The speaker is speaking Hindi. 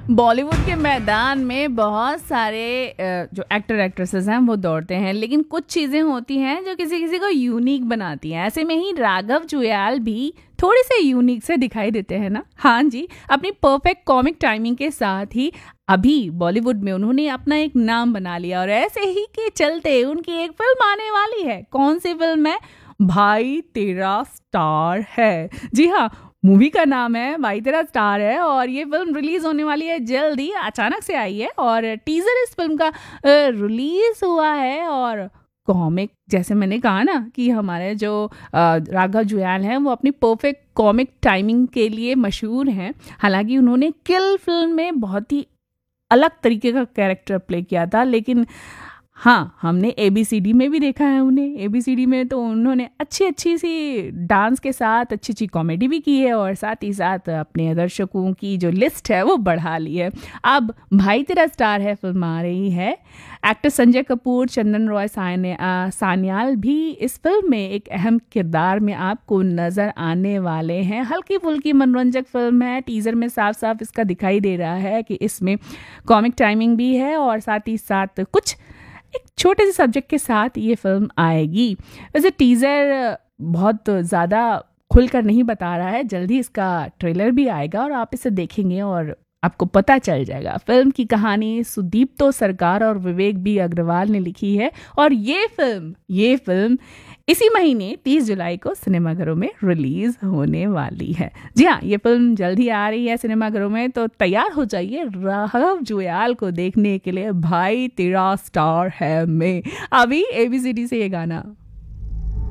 बॉलीवुड के मैदान में बहुत सारे जो एक्टर एक्ट्रेसेस हैं वो दौड़ते हैं, लेकिन कुछ चीज़ें होती हैं जो किसी किसी को यूनिक बनाती हैं। ऐसे में ही राघव जुयाल भी थोड़े से यूनिक से दिखाई देते हैं ना। हाँ जी, अपनी परफेक्ट कॉमिक टाइमिंग के साथ ही अभी बॉलीवुड में उन्होंने अपना एक नाम बना लिया और ऐसे ही के चलते उनकी एक फिल्म आने वाली है। कौन सी फिल्म है? भाई तेरा स्टार है। जी हाँ, मूवी का नाम है भाई तेरा स्टार है और ये फिल्म रिलीज होने वाली है जल्द ही। अचानक से आई है और टीजर इस फिल्म का रिलीज हुआ है। और कॉमिक, जैसे मैंने कहा ना कि हमारे जो राघव जुयाल हैं वो अपनी परफेक्ट कॉमिक टाइमिंग के लिए मशहूर हैं। हालांकि उन्होंने किल फिल्म में बहुत ही अलग तरीके का कैरेक्टर प्ले किया था, लेकिन हाँ, हमने ABCD में भी देखा है उन्हें। ABCD में तो उन्होंने अच्छी अच्छी सी डांस के साथ अच्छी अच्छी कॉमेडी भी की है और साथ ही साथ अपने दर्शकों की जो लिस्ट है वो बढ़ा ली है। अब भाई तेरा स्टार है फिल्म आ रही है। एक्टर संजय कपूर, चंदन रॉय सान्याल भी इस फिल्म में एक अहम किरदार में आपको नजर आने वाले हैं। हल्की फुल्की मनोरंजक फिल्म है। टीजर में साफ साफ इसका दिखाई दे रहा है कि इसमें कॉमिक टाइमिंग भी है और साथ ही साथ कुछ एक छोटे से सब्जेक्ट के साथ ये फिल्म आएगी। वैसे टीज़र बहुत ज़्यादा खुलकर नहीं बता रहा है, जल्दी इसका ट्रेलर भी आएगा और आप इसे देखेंगे और आपको पता चल जाएगा। फिल्म की कहानी सुदीप्तो सरकार और विवेक बी अग्रवाल ने लिखी है और ये फिल्म इसी महीने 30 जुलाई को सिनेमाघरों में रिलीज होने वाली है। जी हाँ, ये फिल्म जल्दी आ रही है सिनेमाघरों में, तो तैयार हो जाइए राघव जुयाल को देखने के लिए भाई तेरा स्टार है में। अभी ABCD से ये गाना।